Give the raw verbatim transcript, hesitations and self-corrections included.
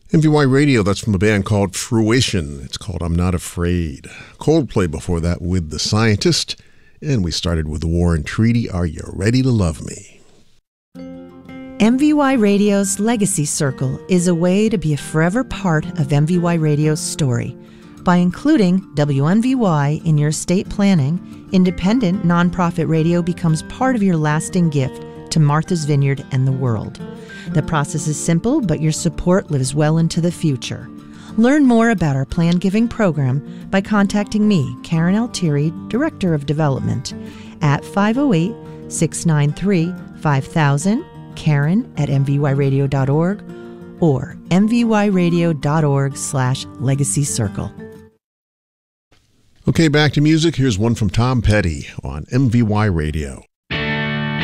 M V Y Radio, that's from a band called Fruition. It's called I'm Not Afraid. Coldplay before that with The Scientist. And we started with the War and Treaty, Are You Ready to Love Me? M V Y Radio's Legacy Circle is a way to be a forever part of M V Y Radio's story. By including W M V Y in your estate planning, independent nonprofit radio becomes part of your lasting gift to Martha's Vineyard and the world. The process is simple, but your support lives well into the future. Learn more about our Plan Giving program by contacting me, Karen Altieri, Director of Development, at five oh eight, six nine three, five thousand, Karen at m v y radio dot org, or m v y radio dot org slash legacy circle. Okay, back to music. Here's one from Tom Petty on M V Y Radio.